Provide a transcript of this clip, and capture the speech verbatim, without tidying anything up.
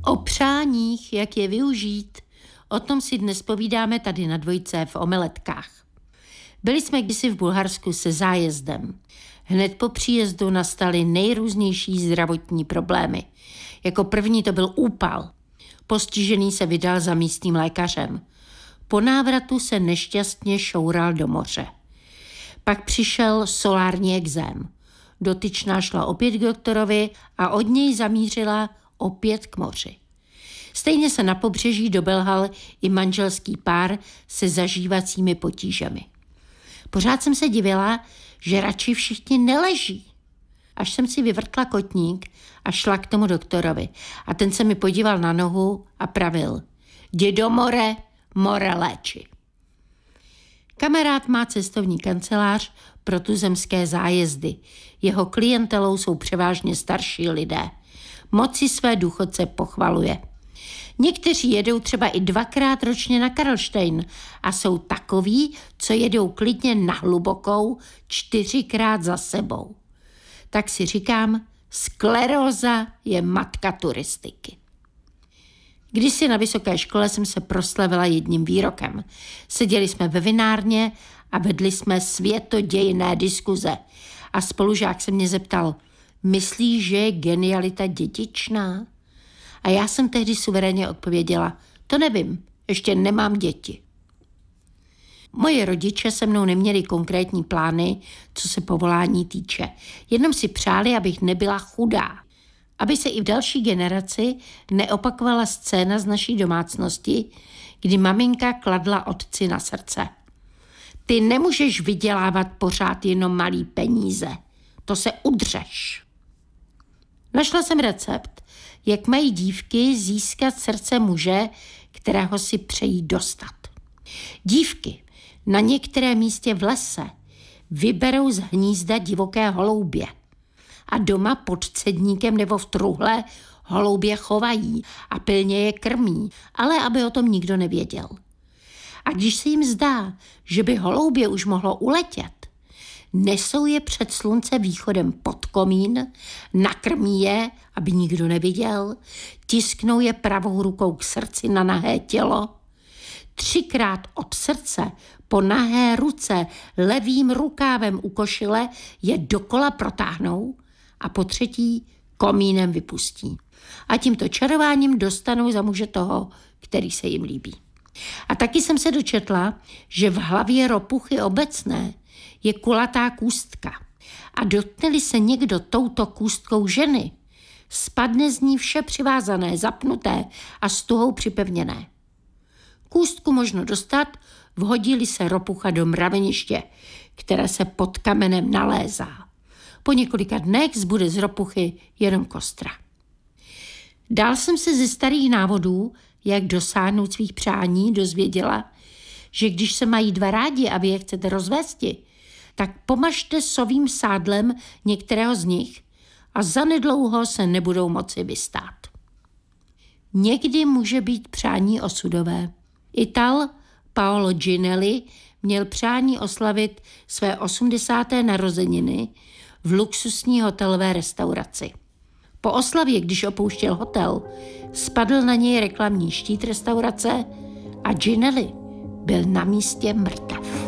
O přáních, jak je využít, o tom si dnes povídáme tady na Dvojce v Omeletkách. Byli jsme kdysi v Bulharsku se zájezdem. Hned po příjezdu nastaly nejrůznější zdravotní problémy. Jako první to byl úpal. Postižený se vydal za místním lékařem. Po návratu se nešťastně šoural do moře. Pak přišel solární exém. Dotyčná šla opět k doktorovi a od něj zamířila opět k moři. Stejně se na pobřeží dobelhal i manželský pár se zažívacími potížemi. Pořád jsem se divila, že radši všichni neleží. Až jsem si vyvrtla kotník a šla k tomu doktorovi. A ten se mi podíval na nohu a pravil: jdi do more, more léči. Kamarád má cestovní kancelář pro tuzemské zájezdy. Jeho klientelou jsou převážně starší lidé. Moc si své důchodce pochvaluje. Někteří jedou třeba i dvakrát ročně na Karlštejn a jsou takoví, co jedou klidně na hlubokou čtyřikrát za sebou. Tak si říkám, skleróza je matka turistiky. Kdysi na vysoké škole jsem se proslavila jedním výrokem. Seděli jsme ve vinárně a vedli jsme světodějné diskuze. A spolužák se mě zeptal: myslíš, že je genialita dědičná? A já jsem tehdy suverénně odpověděla: to nevím, ještě nemám děti. Moje rodiče se mnou neměli konkrétní plány, co se povolání týče. Jenom si přáli, abych nebyla chudá. Aby se i v další generaci neopakovala scéna z naší domácnosti, kdy maminka kladla otci na srdce: ty nemůžeš vydělávat pořád jenom malý peníze, to se udřeš. Našla jsem recept, jak mají dívky získat srdce muže, kterého si přejí dostat. Dívky na některém místě v lese vyberou z hnízda divoké holoubě a doma pod cedníkem nebo v truhle holoubě chovají a pilně je krmí, ale aby o tom nikdo nevěděl. A když se jim zdá, že by holoubě už mohlo uletět, nesou je před slunce východem pod komín, nakrmí je, aby nikdo neviděl, tisknou je pravou rukou k srdci na nahé tělo, třikrát od srdce po nahé ruce levým rukávem u košile je dokola protáhnou a po třetí komínem vypustí. A tímto čarováním dostanou za muže toho, který se jim líbí. A taky jsem se dočetla, že v hlavě ropuchy obecné je kulatá kůstka. A dotkne-li se někdo touto kůstkou ženy, spadne z ní vše přivázané, zapnuté a s tuhou připevněné. Kůstku možno dostat, vhodí-li se ropucha do mraveniště, které se pod kamenem nalézá. Po několika dnech zbude z ropuchy jenom kostra. Dál jsem se ze starých návodů, jak dosáhnout svých přání, dozvěděla, že když se mají dva rádi a vy je chcete rozvésti, tak pomažte sovým sádlem některého z nich a zanedlouho se nebudou moci vystát. Někdy může být přání osudové. Ital Paolo Ginelli měl přání oslavit své osmdesáté narozeniny v luxusní hotelové restauraci. Po oslavě, když opouštěl hotel, spadl na něj reklamní štít restaurace a Ginelli byl na místě mrtev.